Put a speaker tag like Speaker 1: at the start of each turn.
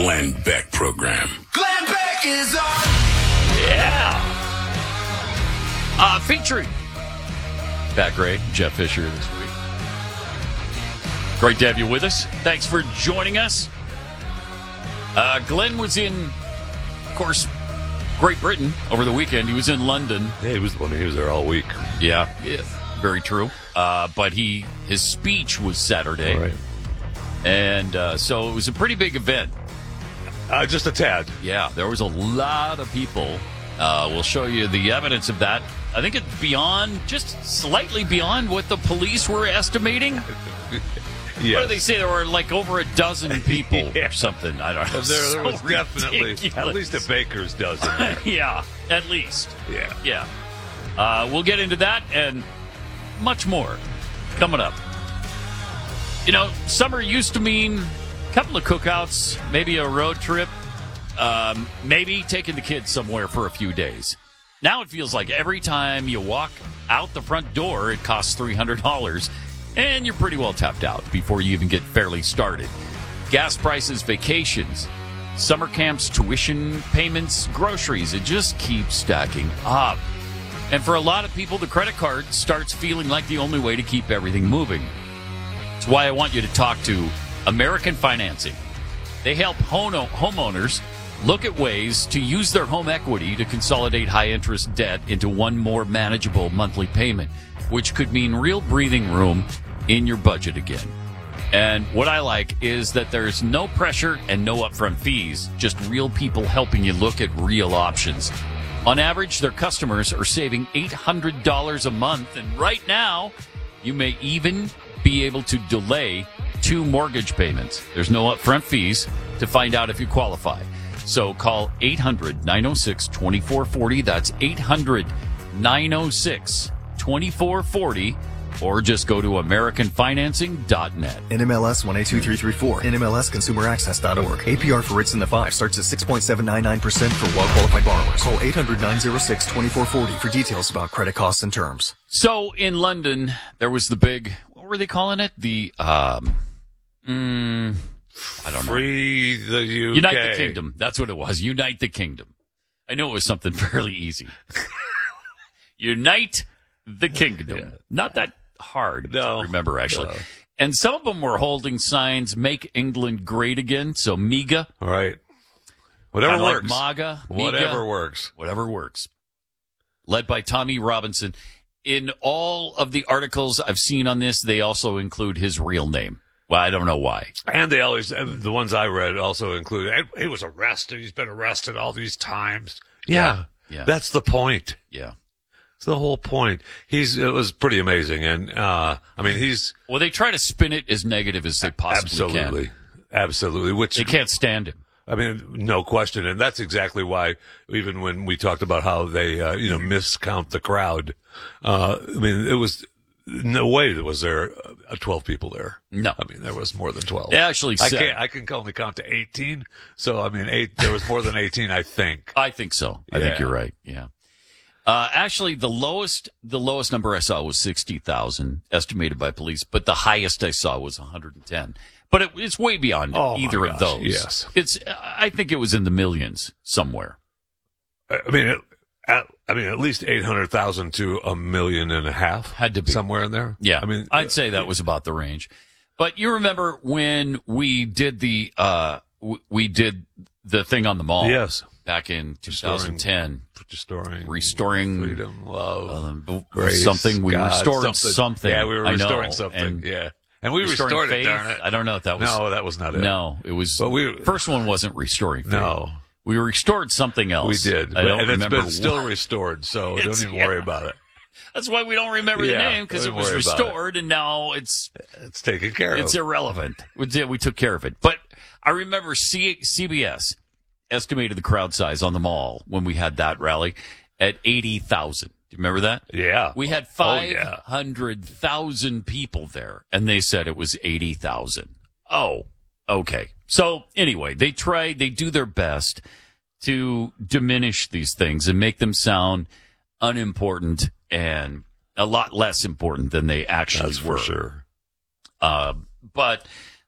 Speaker 1: Glenn Beck Program.
Speaker 2: Glenn Beck is on.
Speaker 3: Yeah. Featuring Pat Gray, Jeff Fisher this week. Great to have you with us. Thanks for joining us. Glenn was in, of course, Great Britain over the weekend. He was in London.
Speaker 4: Yeah, he was there all week.
Speaker 3: Yeah, very true. But his speech was Saturday.
Speaker 4: Right.
Speaker 3: And so it was a pretty big event.
Speaker 4: Just a tad.
Speaker 3: Yeah, there was a lot of people. We'll show you the evidence of that. I think it's beyond, just slightly beyond what the police were estimating.
Speaker 4: Yes.
Speaker 3: What do they say? There were like over a dozen people or something. I don't know.
Speaker 4: There was
Speaker 3: So
Speaker 4: definitely
Speaker 3: ridiculous.
Speaker 4: at least a baker's dozen there.
Speaker 3: Yeah, at least.
Speaker 4: Yeah.
Speaker 3: Yeah. We'll get into that and much more coming up. You know, summer used to mean a couple of cookouts, maybe a road trip, maybe taking the kids somewhere for a few days. Now it feels like every time you walk out the front door, it costs $300, and you're pretty well tapped out before you even get fairly started. Gas prices, vacations, summer camps, tuition payments, groceries, it just keeps stacking up. And for a lot of people, the credit card starts feeling like the only way to keep everything moving. That's why I want you to talk to American Financing. They help homeowners look at ways to use their home equity to consolidate high-interest debt into one more manageable monthly payment, which could mean real breathing room in your budget again. And what I like is that there's no pressure and no upfront fees, just real people helping you look at real options. On average, their customers are saving $800 a month, and right now, you may even be able to delay 2 mortgage payments. There's no upfront fees to find out if you qualify. So call 800-906-2440. That's 800-906-2440. Or just go to AmericanFinancing.net.
Speaker 5: NMLS 182334. NMLSConsumerAccess.org. APR for rates in the 5 starts at 6.799% for well-qualified borrowers. Call 800-906-2440 for details about credit costs and terms.
Speaker 3: So in London, there was the big, what were they calling it? The, I don't know.
Speaker 4: Free the UK.
Speaker 3: Unite the Kingdom. That's what it was. Unite the Kingdom. I know it was something fairly easy. Unite the Kingdom.
Speaker 4: Yeah.
Speaker 3: Not that hard to remember, actually.
Speaker 4: No.
Speaker 3: And some of them were holding signs, Make England Great Again. So MEGA.
Speaker 4: All right. Whatever
Speaker 3: Kinda like
Speaker 4: works.
Speaker 3: MAGA.
Speaker 4: Whatever
Speaker 3: MEGA,
Speaker 4: works.
Speaker 3: Whatever works. Led by Tommy Robinson. In all of the articles I've seen on this, they also include his real name. Well, I don't know why.
Speaker 4: And they always, the ones I read also include, he was arrested. He's been arrested all these times. Yeah. That's the point.
Speaker 3: Yeah.
Speaker 4: It's the whole point. It was pretty amazing. And,
Speaker 3: Well, they try to spin it as negative as they possibly can.
Speaker 4: Absolutely. Which
Speaker 3: they can't stand him.
Speaker 4: I mean, no question. And that's exactly why, even when we talked about how they, miscount the crowd, it was, no way was there 12 people there.
Speaker 3: No.
Speaker 4: I mean, there was more than 12.
Speaker 3: They actually said.
Speaker 4: I can only count to 18. So, there was more than 18, I think.
Speaker 3: I think so. I think you're right. Yeah. Actually, the lowest number I saw was 60,000 estimated by police, but the highest I saw was 110. But it's way beyond either of those.
Speaker 4: Yes.
Speaker 3: I think it was in the millions somewhere.
Speaker 4: At least 800,000 to 1.5 million.
Speaker 3: Had to be
Speaker 4: somewhere in there.
Speaker 3: Yeah. I'd say that was about the range. But you remember when we did the thing on the mall?
Speaker 4: Yes.
Speaker 3: Back in 2010.
Speaker 4: Restoring freedom, love, grace,
Speaker 3: something. We
Speaker 4: God,
Speaker 3: restored something.
Speaker 4: Yeah, we were restoring something. And we restored
Speaker 3: faith,
Speaker 4: it, darn it.
Speaker 3: I don't know if that was.
Speaker 4: No, that was not it.
Speaker 3: No, it was. But first one wasn't restoring faith.
Speaker 4: No.
Speaker 3: We restored something else.
Speaker 4: We did.
Speaker 3: I don't
Speaker 4: and
Speaker 3: remember.
Speaker 4: It's been still restored, so don't even worry about it.
Speaker 3: That's why we don't remember the name, because it was restored, and now it's
Speaker 4: taken care of.
Speaker 3: It's irrelevant. We took care of it. But I remember CBS estimated the crowd size on the mall when we had that rally at 80,000. Do you remember that?
Speaker 4: Yeah.
Speaker 3: We had 500,000 people there, and they said it was 80,000. Oh, okay. So anyway, they do their best to diminish these things and make them sound unimportant and a lot less important than they actually were.
Speaker 4: For sure.
Speaker 3: But